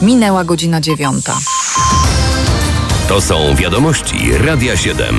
Minęła godzina 9. To są wiadomości Radia 7.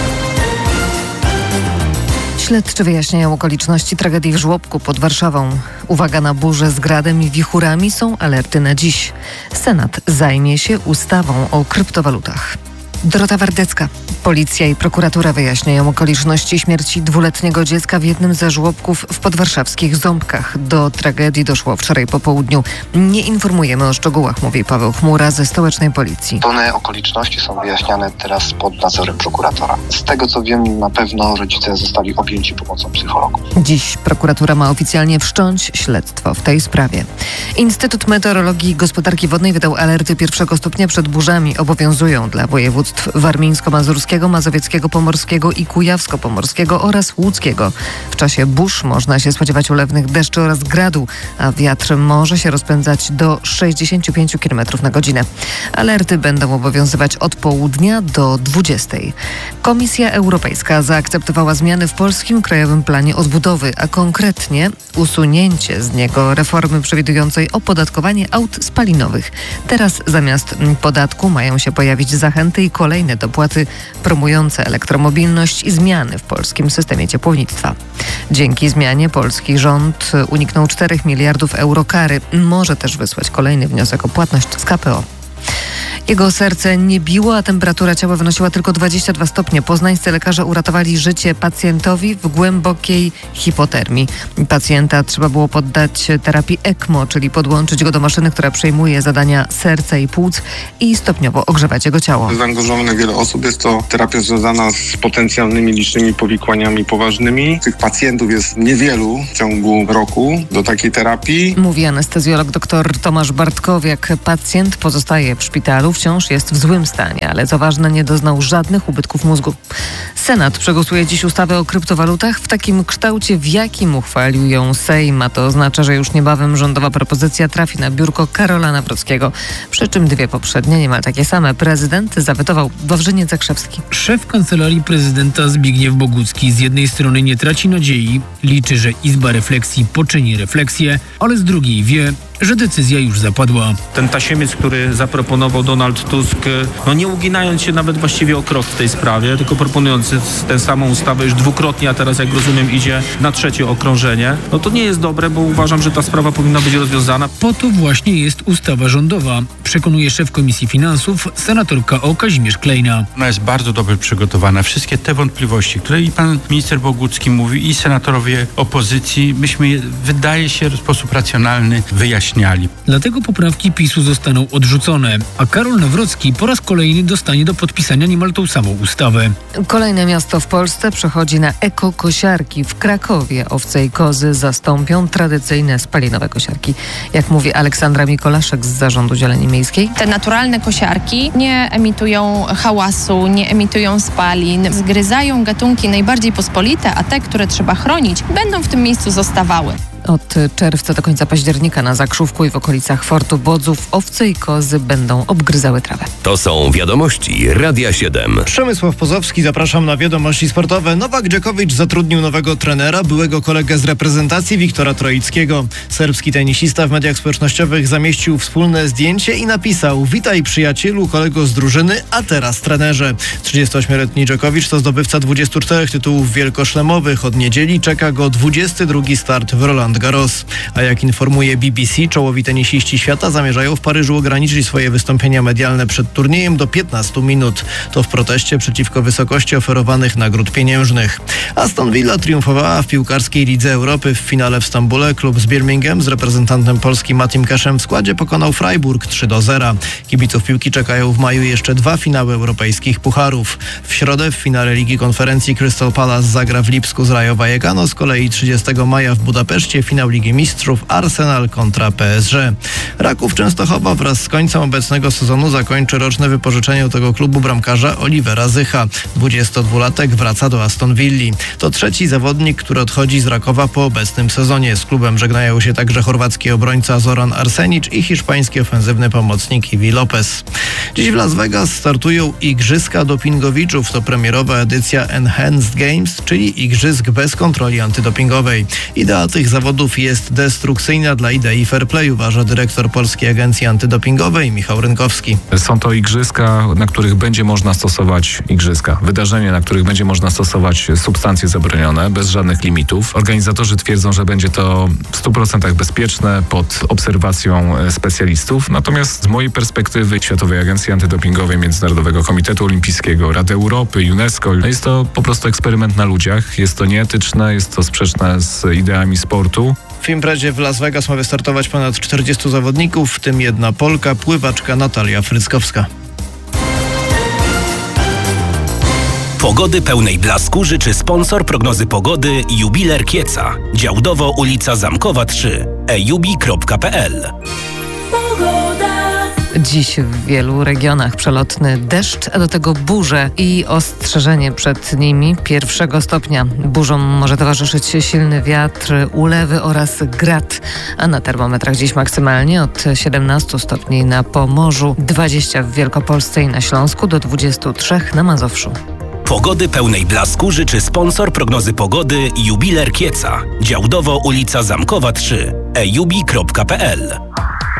Śledczy wyjaśniają okoliczności tragedii w żłobku pod Warszawą. Uwaga na burzę z gradem i wichurami, są alerty na dziś. Senat zajmie się ustawą o kryptowalutach. Dorota Wardecka. Policja i prokuratura wyjaśniają okoliczności śmierci 2-letniego dziecka w jednym ze żłobków w podwarszawskich Ząbkach. Do tragedii doszło wczoraj po południu. Nie informujemy o szczegółach, mówi Paweł Chmura ze stołecznej policji. Pełne okoliczności są wyjaśniane teraz pod nadzorem prokuratora. Z tego co wiem, na pewno rodzice zostali objęci pomocą psychologów. Dziś prokuratura ma oficjalnie wszcząć śledztwo w tej sprawie. Instytut Meteorologii i Gospodarki Wodnej wydał alerty 1. stopnia przed burzami. Obowiązują dla województw warmińsko-mazurskiego, mazowieckiego, pomorskiego i kujawsko-pomorskiego oraz łódzkiego. W czasie burz można się spodziewać ulewnych deszczy oraz gradu, a wiatr może się rozpędzać do 65 km na godzinę. Alerty będą obowiązywać od południa do 20. Komisja Europejska zaakceptowała zmiany w polskim Krajowym Planie Odbudowy, a konkretnie usunięcie z niego reformy przewidującej opodatkowanie aut spalinowych. Teraz zamiast podatku mają się pojawić zachęty i kolejne dopłaty promujące elektromobilność i zmiany w polskim systemie ciepłownictwa. Dzięki zmianie polski rząd uniknął 4 miliardów euro kary. Może też wysłać kolejny wniosek o płatność z KPO. Jego serce nie biło, a temperatura ciała wynosiła tylko 22 stopnie. Poznańscy lekarze uratowali życie pacjentowi w głębokiej hipotermii. Pacjenta trzeba było poddać terapii ECMO, czyli podłączyć go do maszyny, która przejmuje zadania serca i płuc i stopniowo ogrzewać jego ciało. Zaangażowane wiele osób. Jest to terapia związana z potencjalnymi licznymi powikłaniami poważnymi. Tych pacjentów jest niewielu w ciągu roku do takiej terapii. Mówi anestezjolog dr Tomasz Bartkowiak. Pacjent pozostaje w szpitalu. Wciąż jest w złym stanie, ale co ważne, nie doznał żadnych ubytków mózgu. Senat przegłosuje dziś ustawę o kryptowalutach w takim kształcie, w jakim uchwalił ją Sejm, a to oznacza, że już niebawem rządowa propozycja trafi na biurko Karola Nawrockiego. Przy czym 2 poprzednie, niemal takie same, prezydent zawetował Wawrzyniec Zakrzewski. Szef Kancelarii Prezydenta Zbigniew Bogucki z jednej strony nie traci nadziei, liczy, że Izba Refleksji poczyni refleksję, ale z drugiej wie, że decyzja już zapadła. Ten tasiemiec, który zaproponował Donald Tusk, nie uginając się nawet właściwie o krok w tej sprawie, tylko proponując tę samą ustawę już dwukrotnie, a teraz jak rozumiem idzie na 3. okrążenie, to nie jest dobre, bo uważam, że ta sprawa powinna być rozwiązana. Po to właśnie jest ustawa rządowa, przekonuje szef Komisji Finansów, senator KO Kazimierz Klejna. Ona jest bardzo dobrze przygotowana. Wszystkie te wątpliwości, które i pan minister Bogucki mówi, i senatorowie opozycji, myśmy je, wydaje się, w sposób racjonalny wyjaśnili. Dlatego poprawki PiS-u zostaną odrzucone, a Karol Nawrocki po raz kolejny dostanie do podpisania niemal tą samą ustawę. Kolejne miasto w Polsce przechodzi na ekokosiarki. W Krakowie owce i kozy zastąpią tradycyjne spalinowe kosiarki. Jak mówi Aleksandra Mikolaszek z Zarządu Zieleni Miejskiej. Te naturalne kosiarki nie emitują hałasu, nie emitują spalin, zgryzają gatunki najbardziej pospolite, a te, które trzeba chronić, będą w tym miejscu zostawały. Od czerwca do końca października na Zakrzówku i w okolicach Fortu Bodzów owce i kozy będą obgryzały trawę. To są wiadomości Radia 7. Przemysław Pozowski, zapraszam na wiadomości sportowe. Nowak Dżokowicz zatrudnił nowego trenera, byłego kolegę z reprezentacji Wiktora Troickiego. Serbski tenisista w mediach społecznościowych zamieścił wspólne zdjęcie i napisał: witaj przyjacielu, kolego z drużyny, a teraz trenerze. 38-letni Dżokowicz to zdobywca 24 tytułów wielkoszlemowych. Od niedzieli czeka go 22 start w Roland Garros. A jak informuje BBC, czołowi tenisiści świata zamierzają w Paryżu ograniczyć swoje wystąpienia medialne przed turniejem do 15 minut. To w proteście przeciwko wysokości oferowanych nagród pieniężnych. Aston Villa triumfowała w piłkarskiej Lidze Europy. W finale w Stambule klub z Birmingham z reprezentantem Polski Matim Keszem w składzie pokonał Freiburg 3-0. Kibiców piłki czekają w maju jeszcze 2 finały europejskich pucharów. W środę w finale Ligi Konferencji Crystal Palace zagra w Lipsku z Rayo Vallecano. Z kolei 30 maja w Budapeszcie finał Ligi Mistrzów Arsenal kontra PSG. Raków Częstochowa wraz z końcem obecnego sezonu zakończy roczne wypożyczenie u tego klubu bramkarza Olivera Zycha. 22-latek wraca do Aston Villi. To trzeci zawodnik, który odchodzi z Rakowa po obecnym sezonie. Z klubem żegnają się także chorwacki obrońca Zoran Arsenic i hiszpański ofensywny pomocnik Ivi Lopez. Dziś w Las Vegas startują Igrzyska Dopingowiczów. To premierowa edycja Enhanced Games, czyli igrzysk bez kontroli antydopingowej. Idea tych zawodów jest destrukcyjna dla idei fair play, uważa dyrektor dyrektor Polskiej Agencji Antydopingowej Michał Rynkowski. Są to igrzyska, na których będzie można stosować wydarzenia, na których będzie można stosować substancje zabronione bez żadnych limitów. Organizatorzy twierdzą, że będzie to w 100% bezpieczne pod obserwacją specjalistów. Natomiast z mojej perspektywy Światowej Agencji Antydopingowej, Międzynarodowego Komitetu Olimpijskiego, Rady Europy, UNESCO, jest to po prostu eksperyment na ludziach. Jest to nieetyczne, jest to sprzeczne z ideami sportu. W imprezie w Las Vegas ma wystartować ponad 40 zawodników, w tym jedna Polka, pływaczka Natalia Fryckowska. Pogody pełnej blasku życzy sponsor prognozy pogody Jubiler Kieca. Działdowo ulica Zamkowa 3. ejubi.pl. Dziś w wielu regionach przelotny deszcz, a do tego burze i ostrzeżenie przed nimi 1 stopnia. Burzom może towarzyszyć silny wiatr, ulewy oraz grad, a na termometrach dziś maksymalnie od 17 stopni na Pomorzu, 20 w Wielkopolsce i na Śląsku, do 23 na Mazowszu. Pogody pełnej blasku życzy sponsor prognozy pogody Jubiler Kieca. Działdowo ulica Zamkowa 3. ejubi.pl.